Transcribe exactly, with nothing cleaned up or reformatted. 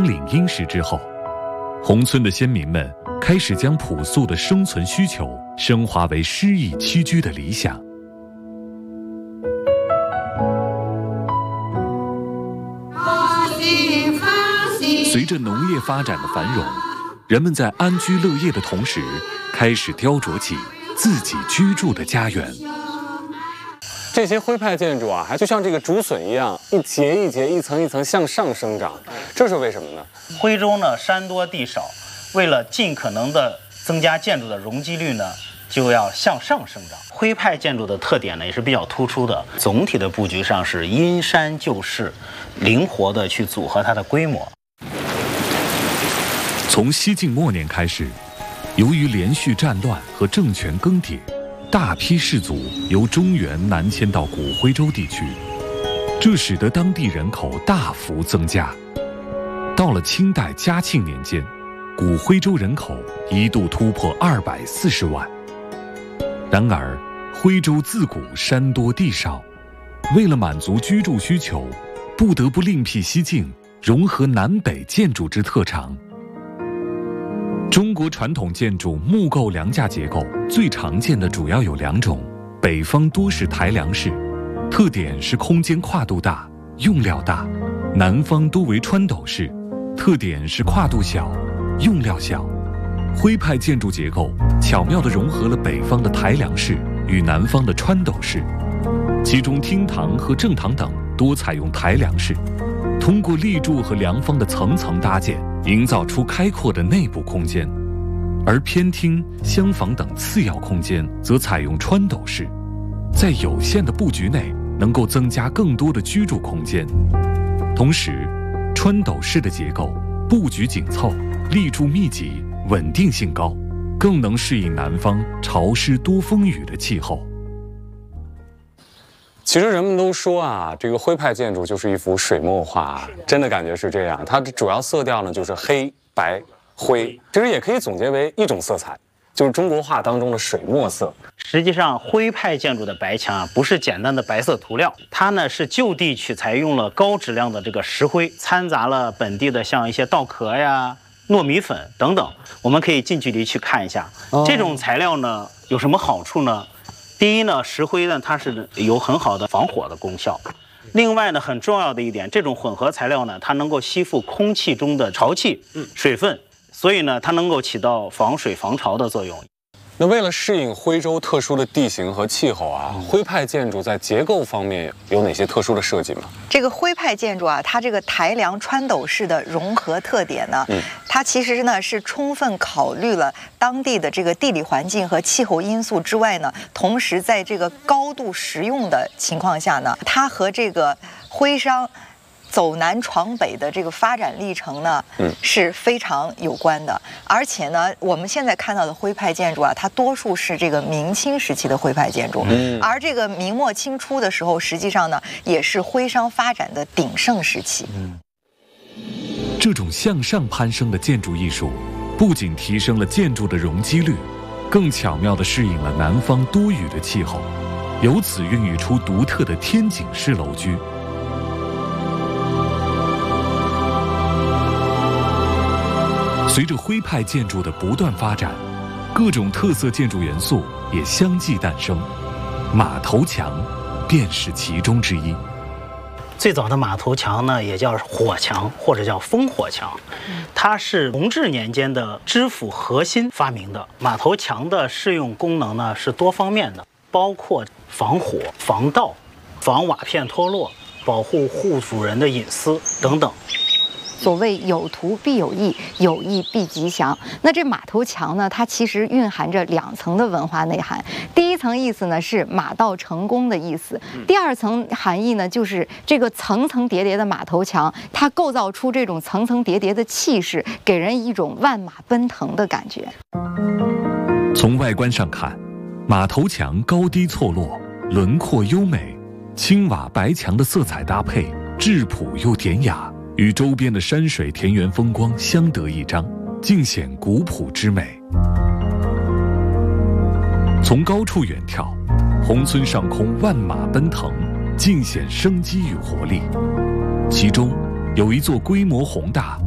岭殷实之后，宏村的先民们开始将朴素的生存需求升华为诗意栖居的理想。随着农业发展的繁荣，人们在安居乐业的同时，开始雕琢起自己居住的家园。 这些徽派建筑啊，还就像这个竹笋一样，一节一节、一层一层向上生长，这是为什么呢？ 徽州呢，山多地少，为了尽可能的增加建筑的容积率呢，就要向上生长。徽派建筑的特点呢，也是比较突出的。总体的布局上是因山就势，灵活的去组合它的规模。 从西晋末年开始，由于连续战乱和政权更迭，大批士族由中原南迁到古徽州地区，这使得当地人口大幅增加。到了清代嘉庆年间，古徽州人口一度突破二百四十万。然而，徽州自古山多地少，为了满足居住需求，不得不另辟蹊径，融合南北建筑之特长。中国传统建筑木构梁架结构最常见的主要有两种，北方多是抬梁式，特点是空间跨度大，用料大；南方多为穿斗式，特点是跨度小，用料小。徽派建筑结构巧妙地融合了北方的抬梁式与南方的穿斗式，其中厅堂和正堂等多采用抬梁式，通过立柱和梁方的层层搭建，营造出开阔的内部空间；而偏厅、厢房等次要空间则采用穿斗式，在有限的布局内能够增加更多的居住空间。同时，穿斗式的结构布局紧凑，立柱密集，稳定性高，更能适应南方潮湿多风雨的气候。 其实人们都说啊，这个徽派建筑就是一幅水墨画，真的感觉是这样。它的主要色调呢就是黑白灰，其实也可以总结为一种色彩，就是中国画当中的水墨色。 实际上，徽派建筑的白墙啊，不是简单的白色涂料，它呢是就地取材，用了高质量的这个石灰，掺杂了本地的像一些稻壳呀、糯米粉等等。我们可以近距离去看一下，哦、这种材料呢有什么好处呢？第一呢，石灰呢它是有很好的防火的功效。另外呢，很重要的一点，这种混合材料呢，它能够吸附空气中的潮气、水分，所以呢，它能够起到防水防潮的作用。 那为了适应徽州特殊的地形和气候啊，徽派建筑在结构方面有哪些特殊的设计吗？ 这个徽派建筑啊，它这个抬梁穿斗式的融合特点呢，嗯、它其实呢是充分考虑了当地的这个地理环境和气候因素之外呢，同时在这个高度实用的情况下呢，它和这个徽商走南闯北的这个发展历程呢，嗯，是非常有关的。而且呢，我们现在看到的徽派建筑啊，它多数是这个明清时期的徽派建筑，嗯，而这个明末清初的时候，实际上呢，也是徽商发展的鼎盛时期。 嗯，这种向上攀升的建筑艺术，不仅提升了建筑的容积率，更巧妙地适应了南方多雨的气候，由此孕育出独特的天井式楼居。随着徽派建筑的不断发展，各种特色建筑元素也相继诞生，马头墙便是其中之一。 最早的马头墙呢，也叫火墙或者叫烽火墙，它是同治年间的知府核心发明的。马头墙的适用功能呢是多方面的，包括防火、防盗、防瓦片脱落、保护户主人的隐私等等。 所谓有图必有义，有义必吉祥。那这马头墙呢，它其实蕴含着两层的文化内涵。第一层意思呢是马到成功的意思，第二层含义呢就是这个层层叠叠的马头墙，它构造出这种层层叠叠的气势，给人一种万马奔腾的感觉。 从外观上看，马头墙高低错落，轮廓优美，青瓦白墙的色彩搭配质朴又典雅，与周边的山水田园风光相得益彰，尽显古朴之美。从高处远眺，宏村上空万马奔腾，尽显生机与活力。其中有一座规模宏大、